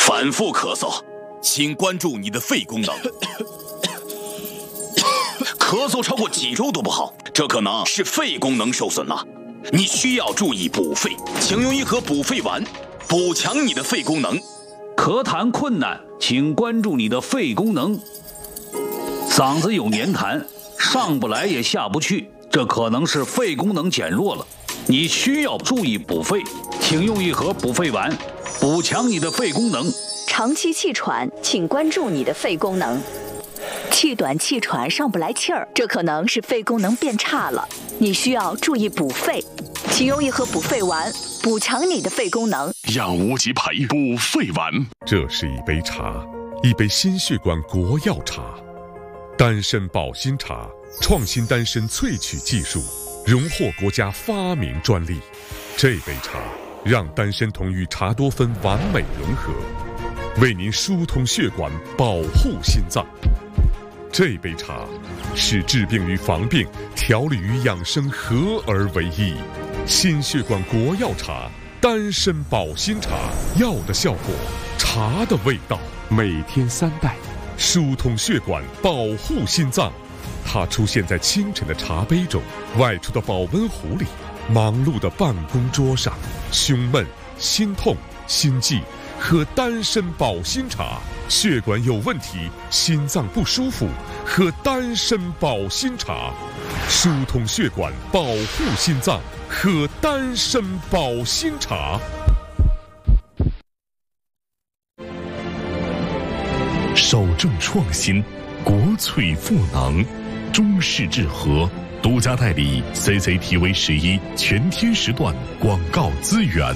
反复咳嗽，请关注你的肺功能。咳嗽超过几周都不好，这可能是肺功能受损了。你需要注意补肺，请用一盒补肺丸，补强你的肺功能。 咳痰困难，请关注你的肺功能。嗓子有黏痰，上不来也下不去，这可能是肺功能减弱了。你需要注意补肺，请用一盒补肺丸，补强你的肺功能。 长期气喘，请关注你的肺功能。气短气喘上不来气儿，这可能是肺功能变差了。你需要注意补肺，请用一盒补肺丸，补强你的肺功能。 养无极培补肺丸。 这是一杯茶，一杯心血管国药茶，丹参保心茶，创新丹参萃取技术，荣获国家发明专利。这杯茶让丹参酮与茶多酚完美融合，为您疏通血管，保护心脏。这杯茶使治病与防病、调理与养生合而为一。心血管国药茶，丹参保心茶，药的效果，茶的味道。每天3袋，疏通血管，保护心脏。它出现在清晨的茶杯中，外出的保温壶里，忙碌的办公桌上。胸闷、心痛、心悸，喝丹参保心茶。血管有问题，心脏不舒服，喝丹参保心茶。疏通血管，保护心脏，喝丹参保心茶。 守正创新，国粹赋能，中式治和独家代理 CCTV11全天时段广告资源。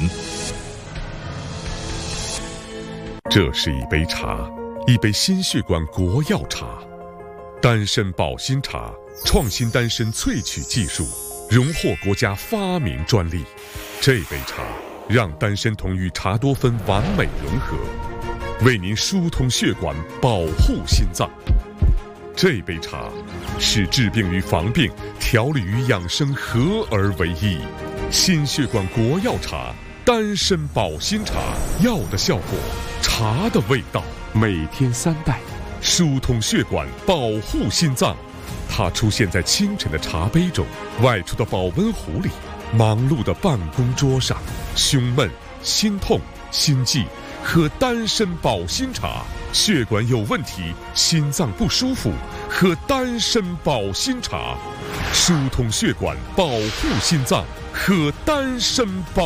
这是一杯茶，一杯心血管国药茶，丹参保心茶，创新丹参萃取技术，荣获国家发明专利。这杯茶让丹参酮与茶多酚完美融合，为您疏通血管，保护心脏。这杯茶使治病与防病、调理与养生合而为一。心血管国药茶，丹参保心茶，药的效果，茶的味道。每天3袋，疏通血管，保护心脏。它出现在清晨的茶杯中，外出的保温壶里，忙碌的办公桌上。胸闷、心痛、心悸，喝丹参保心茶。血管有问题，心脏不舒服，喝丹参保心茶。疏通血管，保护心脏，喝丹参保